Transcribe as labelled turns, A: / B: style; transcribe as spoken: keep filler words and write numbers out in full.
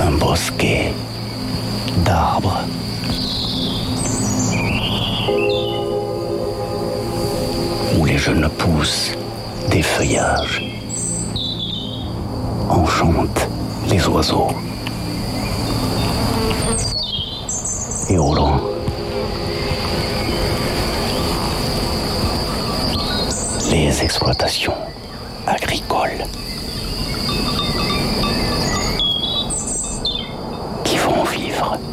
A: un bosquet d'arbres. Où les jeunes pousses des feuillages enchantent les oiseaux. Et au loin, les exploitations agricoles qui vont vivre